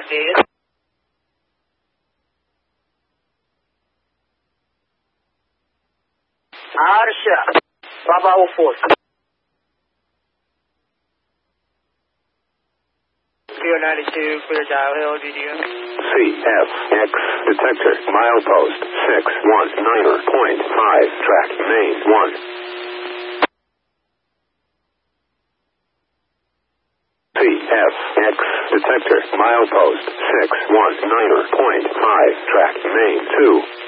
Yes. Arsha. Papa 04. Clear 92, clear dial hill, GDM. CFX detector, milepost 619.5, track main 1. CFX detector, milepost 619.5, track main 2.